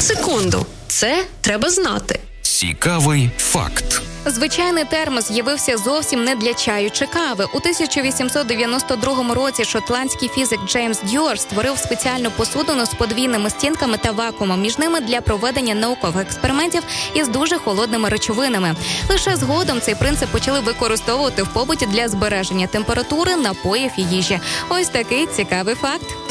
секунду. Це треба знати. Цікавий факт. Звичайний термос з'явився зовсім не для чаю чи кави. У 1892 році шотландський фізик Джеймс Д'Юар створив спеціальну посудину з подвійними стінками та вакуумом між ними для проведення наукових експериментів із дуже холодними речовинами. Лише згодом цей принцип почали використовувати в побуті для збереження температури напоїв і їжі. Ось такий цікавий факт.